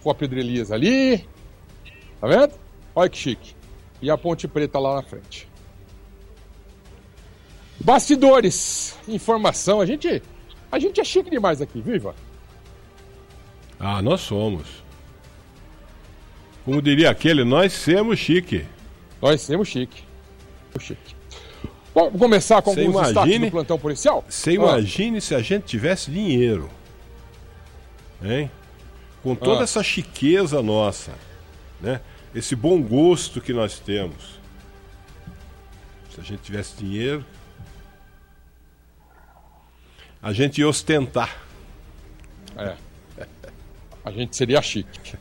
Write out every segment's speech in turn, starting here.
Rua Pedro Elias ali. Tá vendo? Olha que chique. E a Ponte Preta lá na frente. Bastidores, informação. A gente é chique demais aqui, viu, Ivan? Ah, nós somos. Como diria aquele, nós somos chique. Nós somos chique. Vamos começar com alguns destaques do plantão policial? Você imagine se a gente tivesse dinheiro, hein? Com toda essa chiqueza nossa, né? Esse bom gosto que nós temos. Se a gente tivesse dinheiro, a gente ia ostentar. A gente seria chique.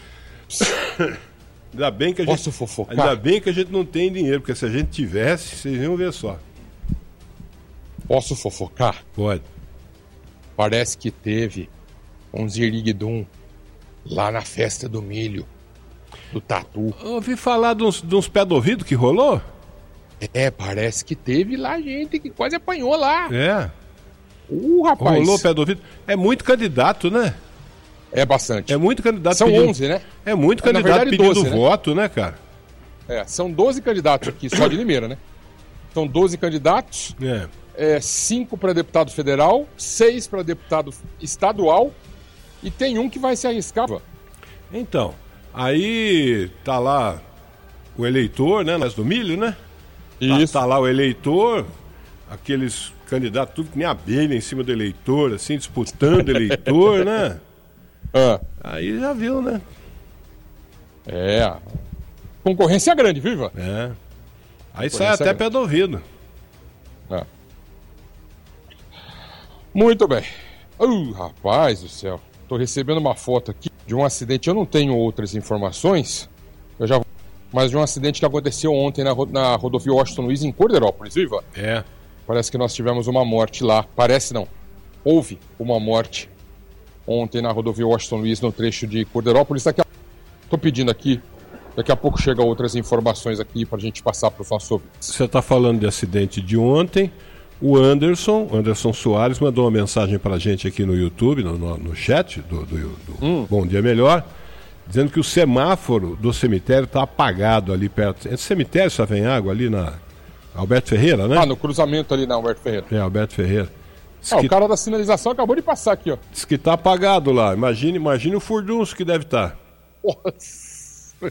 Ainda bem que Posso fofocar? Ainda bem que a gente não tem dinheiro, porque se a gente tivesse, vocês iam ver só. Posso fofocar? Pode. Parece que teve um ziriguidum lá na festa do milho, do Tatu. Ouvi falar de uns pés do ouvido que rolou? Parece que teve lá gente que quase apanhou lá. Rapaz. Rolou pé do ouvido. É muito candidato, né? É bastante. É muito candidato. São 11, né? É muito candidato pedindo 12, voto, né, cara? São 12 candidatos aqui, só de Limeira, né? São 12 candidatos. 5 para deputado federal, 6 para deputado estadual e tem um que vai se arriscar. Então, aí tá lá o eleitor, né? Nós do milho, né? Isso. Tá lá o eleitor, aqueles candidatos, tudo que nem abelha em cima do eleitor, assim, disputando eleitor, né? Aí já viu, né? Concorrência grande, viu, Ivan? Aí sai até pé do ouvido. Muito bem. Rapaz do céu. Tô recebendo uma foto aqui de um acidente. Eu não tenho outras informações. Mas de um acidente que aconteceu ontem na rodovia Washington Luiz, em Corderópolis, viu, Ivan? Parece que nós tivemos uma morte lá. Parece não. Houve uma morte ontem na rodovia Washington Luiz, no trecho de Corderópolis. Tô pedindo aqui. Daqui a pouco chegam outras informações aqui pra gente passar para os nossos ouvintes. Você tá falando de acidente de ontem. O Anderson Soares mandou uma mensagem pra gente aqui no YouTube, no chat do Bom Dia Melhor, dizendo que o semáforo do cemitério tá apagado ali perto. Esse cemitério só vem água ali na Alberto Ferreira, né? No cruzamento ali na Alberto Ferreira. Alberto Ferreira. O cara da sinalização acabou de passar aqui, ó. Diz que tá apagado lá. Imagine o furdunço que deve estar. Nossa.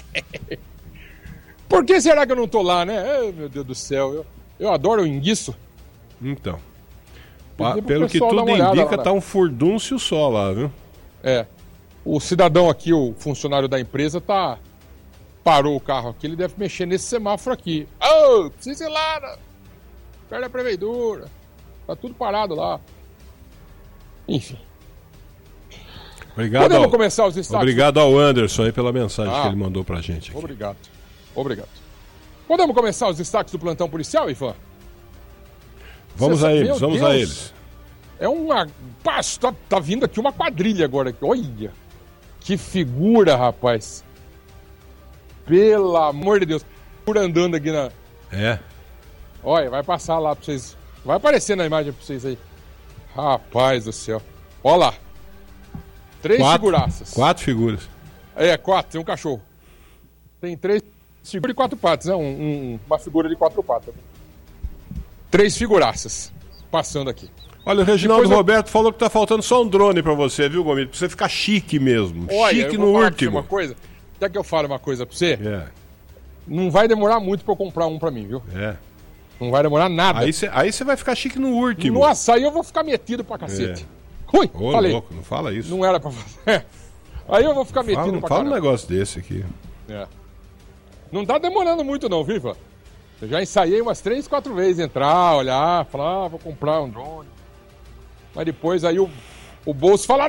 Por que será que eu não tô lá, né? Meu Deus do céu. Eu adoro o enguiço. Então. Pelo que tudo indica, tá um furdúncio só lá, viu? O cidadão aqui, o funcionário da empresa, parou o carro aqui, ele deve mexer nesse semáforo aqui. Precisa ir lá, perto da prefeitura. Tá tudo parado lá. Enfim. Podemos começar os destaques? Obrigado ao Anderson aí pela mensagem que ele mandou pra gente aqui. Obrigado. Podemos começar os destaques do plantão policial, Ivan? Vamos a eles. É uma... Tá vindo aqui uma quadrilha agora. Olha, que figura, rapaz. Pelo amor de Deus. Por andando aqui na... Olha, vai passar lá pra vocês. Vai aparecer na imagem pra vocês aí. Rapaz do céu. Olha lá. 3 figuraças. 4 figuras. 4, tem um cachorro. Tem 3 figuras de 4 patas, né? Uma figura de 4 patas. 3 figuraças passando aqui. Olha, o Reginaldo Roberto falou que tá faltando só um drone pra você, viu, Gomito? Pra você ficar chique mesmo. Olha, chique no último. Quer que eu fale uma coisa pra você? Não vai demorar muito pra eu comprar um pra mim, viu? Não vai demorar nada. Aí você vai ficar chique no último. Nossa, aí eu vou ficar metido pra cacete. Ui, falei. Louco, não fala isso. Não era pra fazer. Aí eu vou ficar metido pra caramba. Fala um negócio desse aqui. Não tá demorando muito não, viva. Eu já ensaiei umas 3, 4 vezes entrar, olhar, falar, vou comprar um drone. Mas depois aí o bolso fala,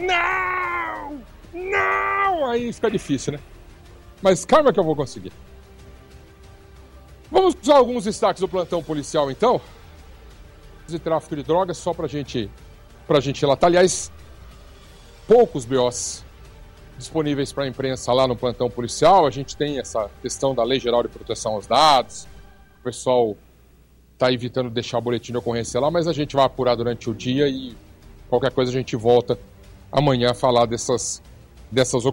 não! Aí fica difícil, né? Mas calma que eu vou conseguir. Vamos usar alguns destaques do plantão policial, então. De tráfico de drogas, só pra gente relatar. Aliás, poucos BOs disponíveis para a imprensa lá no plantão policial. A gente tem essa questão da Lei Geral de Proteção aos Dados. O pessoal está evitando deixar o boletim de ocorrência lá, mas a gente vai apurar durante o dia e qualquer coisa a gente volta amanhã a falar dessas ocorrências.